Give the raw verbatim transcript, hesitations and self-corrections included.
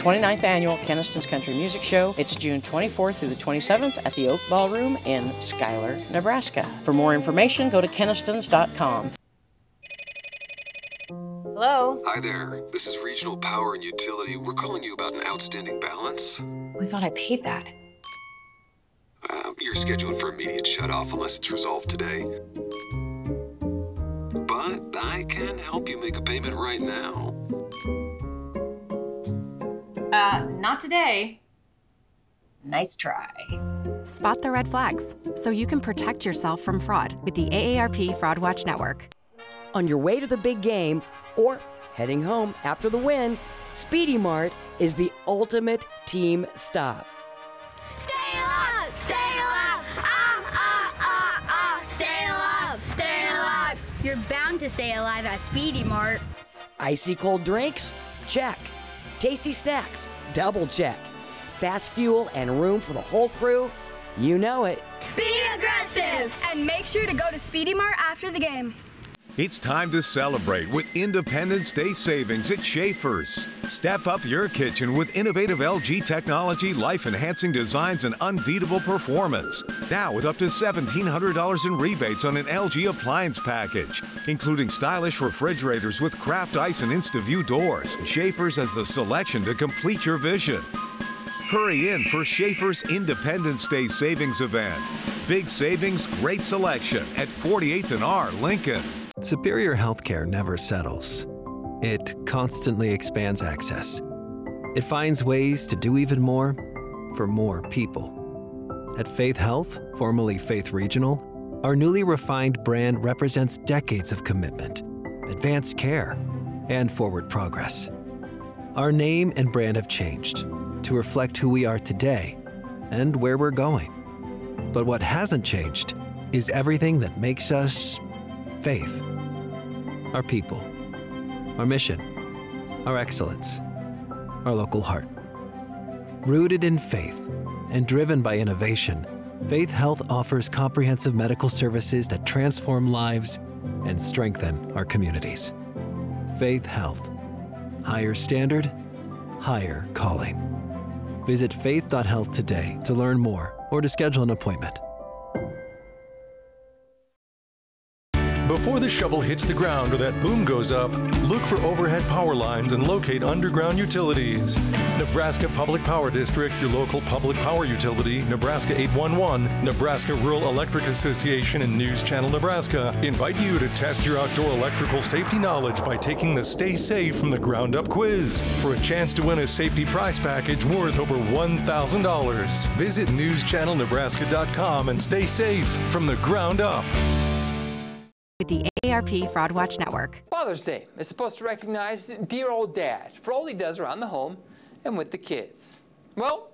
twenty-ninth Annual Keniston's Country Music Show. It's June twenty-fourth through the twenty-seventh at the Oak Ballroom in Schuyler, Nebraska. For more information, go to kenistons dot com. Hello? Hi there. This is Regional Power and Utility. We're calling you about an outstanding balance. I thought I paid that. Uh, you're scheduled for immediate shutoff unless it's resolved today. But I can help you make a payment right now. Uh, not today. Nice try. Spot the red flags so you can protect yourself from fraud with the A A R P Fraud Watch Network. On your way to the big game or heading home after the win, Speedy Mart is the ultimate team stop. Stay alive! Stay alive! Ah, ah, ah, ah! Stay alive! Stay alive! You're bound to stay alive at Speedy Mart. Icy cold drinks? Check. Tasty snacks? Double check. Fast fuel and room for the whole crew? You know it. Be aggressive! And make sure to go to Speedy Mart after the game. It's time to celebrate with Independence Day savings at Schaefer's. Step up your kitchen with innovative L G technology, life-enhancing designs, and unbeatable performance. Now with up to seventeen hundred dollars in rebates on an L G appliance package, including stylish refrigerators with craft ice and InstaView doors. Schaefer's has the selection to complete your vision. Hurry in for Schaefer's Independence Day savings event. Big savings, great selection at forty-eighth and R, Lincoln. Superior Healthcare never settles. It constantly expands access. It finds ways to do even more for more people. At Faith Health, formerly Faith Regional, our newly refined brand represents decades of commitment, advanced care, and forward progress. Our name and brand have changed to reflect who we are today and where we're going. But what hasn't changed is everything that makes us Faith. Our people, our mission, our excellence, our local heart. Rooted in faith and driven by innovation, Faith Health offers comprehensive medical services that transform lives and strengthen our communities. Faith Health. Higher standard, higher calling. Visit faith dot health today to learn more or to schedule an appointment. Before the shovel hits the ground or that boom goes up, look for overhead power lines and locate underground utilities. Nebraska Public Power District, your local public power utility, Nebraska eight one one, Nebraska Rural Electric Association, and News Channel Nebraska invite you to test your outdoor electrical safety knowledge by taking the Stay Safe from the Ground Up quiz for a chance to win a safety prize package worth over one thousand dollars. Visit news channel nebraska dot com and stay safe from the ground up. With the A A R P Fraud Watch Network. Father's Day is supposed to recognize dear old dad for all he does around the home and with the kids. Well,